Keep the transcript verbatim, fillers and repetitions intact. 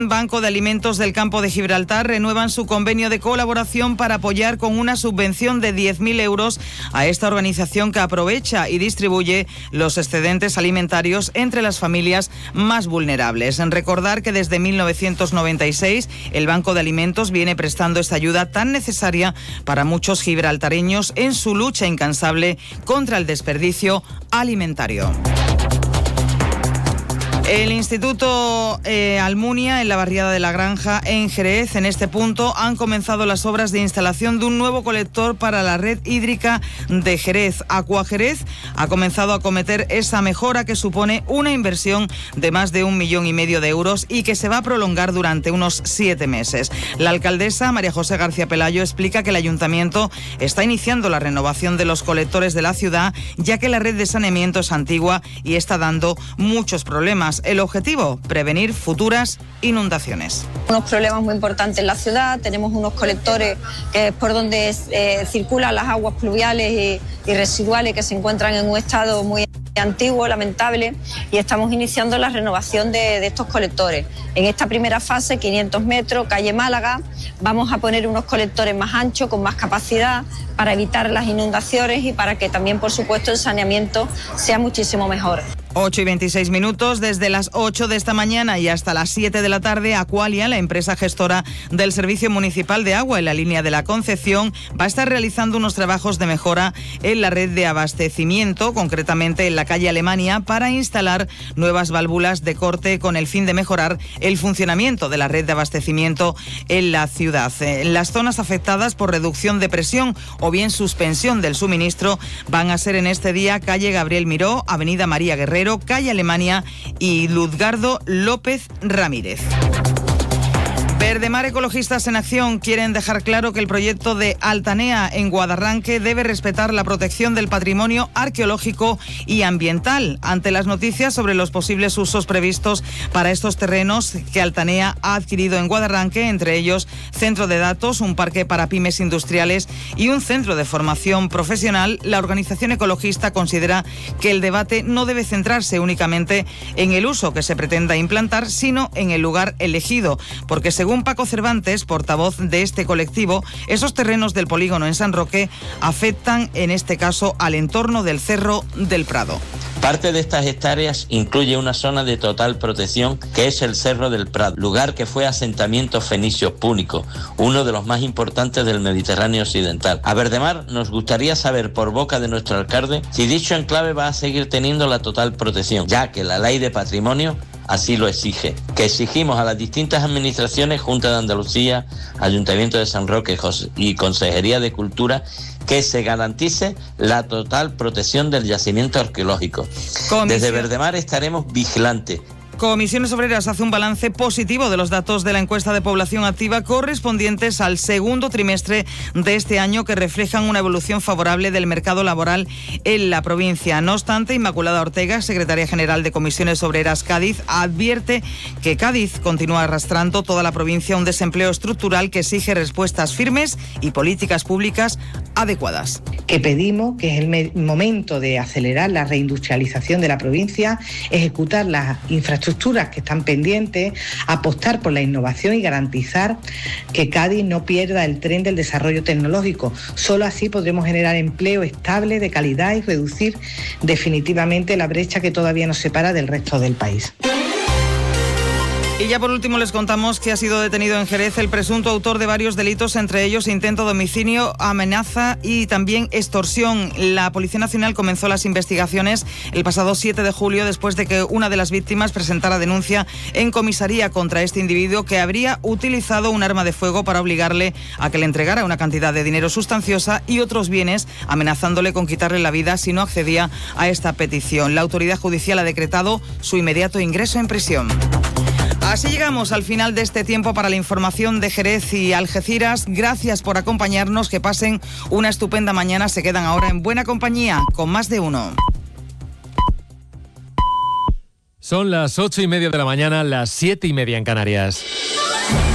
Banco de Alimentos del Campo de Gibraltar renuevan su convenio de colaboración para apoyar con una subvención de diez mil euros a esta organización que aprovecha y distribuye los excedentes alimentarios entre las familias más vulnerables. Recordar que desde mil novecientos noventa y seis el Banco de Alimentos viene prestando esta ayuda tan necesaria para muchos gibraltareños en su lucha incansable contra el desperdicio alimentario. El Instituto eh, Almunia, en la barriada de La Granja, en Jerez, en este punto, han comenzado las obras de instalación de un nuevo colector para la red hídrica de Jerez. Acuajerez ha comenzado a acometer esa mejora que supone una inversión de más de un millón y medio de euros y que se va a prolongar durante unos siete meses. La alcaldesa, María José García Pelayo, explica que el ayuntamiento está iniciando la renovación de los colectores de la ciudad, ya que la red de saneamiento es antigua y está dando muchos problemas. El objetivo, prevenir futuras inundaciones. Unos problemas muy importantes en la ciudad, tenemos unos colectores que es por donde eh, circulan las aguas pluviales y, y residuales que se encuentran en un estado muy antiguo, lamentable, y estamos iniciando la renovación de, de estos colectores. En esta primera fase, quinientos metros, calle Málaga, vamos a poner unos colectores más anchos, con más capacidad, para evitar las inundaciones y para que también, por supuesto, el saneamiento sea muchísimo mejor. ocho y veintiséis minutos, desde las ocho de esta mañana y hasta las siete de la tarde, Aqualia, la empresa gestora del Servicio Municipal de Agua en la línea de la Concepción, va a estar realizando unos trabajos de mejora en la red de abastecimiento, concretamente en la calle Alemania, para instalar nuevas válvulas de corte con el fin de mejorar el funcionamiento de la red de abastecimiento en la ciudad. En las zonas afectadas por reducción de presión o bien suspensión del suministro van a ser en este día calle Gabriel Miró, avenida María Guerrero, calle Alemania y Luzgardo López Ramírez. Verdemar Ecologistas en Acción quieren dejar claro que el proyecto de Altanea en Guadarranque debe respetar la protección del patrimonio arqueológico y ambiental. Ante las noticias sobre los posibles usos previstos para estos terrenos que Altanea ha adquirido en Guadarranque, entre ellos centro de datos, un parque para pymes industriales y un centro de formación profesional, la organización ecologista considera que el debate no debe centrarse únicamente en el uso que se pretenda implantar, sino en el lugar elegido, porque según Según Paco Cervantes, portavoz de este colectivo, esos terrenos del polígono en San Roque afectan, en este caso, al entorno del Cerro del Prado. Parte de estas hectáreas incluye una zona de total protección que es el Cerro del Prado, lugar que fue asentamiento fenicio púnico, uno de los más importantes del Mediterráneo occidental. A Verdemar nos gustaría saber por boca de nuestro alcalde si dicho enclave va a seguir teniendo la total protección, ya que la ley de patrimonio así lo exige, que exigimos a las distintas administraciones, Junta de Andalucía, Ayuntamiento de San Roque y Consejería de Cultura, que se garantice la total protección del yacimiento arqueológico. Comisión. Desde Verdemar estaremos vigilantes. Comisiones Obreras hace un balance positivo de los datos de la encuesta de población activa correspondientes al segundo trimestre de este año, que reflejan una evolución favorable del mercado laboral en la provincia. No obstante, Inmaculada Ortega, secretaria general de Comisiones Obreras Cádiz, advierte que Cádiz continúa arrastrando toda la provincia a un desempleo estructural que exige respuestas firmes y políticas públicas adecuadas. Que pedimos que es el momento de acelerar la reindustrialización de la provincia, ejecutar las infraestructuras que están pendientes, apostar por la innovación y garantizar que Cádiz no pierda el tren del desarrollo tecnológico. Solo así podremos generar empleo estable, de calidad y reducir definitivamente la brecha que todavía nos separa del resto del país. Y ya por último les contamos que ha sido detenido en Jerez el presunto autor de varios delitos, entre ellos intento de homicidio, amenaza y también extorsión. La Policía Nacional comenzó las investigaciones el pasado siete de julio después de que una de las víctimas presentara denuncia en comisaría contra este individuo, que habría utilizado un arma de fuego para obligarle a que le entregara una cantidad de dinero sustanciosa y otros bienes, amenazándole con quitarle la vida si no accedía a esta petición. La autoridad judicial ha decretado su inmediato ingreso en prisión. Así llegamos al final de este tiempo para la información de Jerez y Algeciras. Gracias por acompañarnos, que pasen una estupenda mañana. Se quedan ahora en buena compañía con Más de Uno. Son las ocho y media de la mañana, las siete y media en Canarias.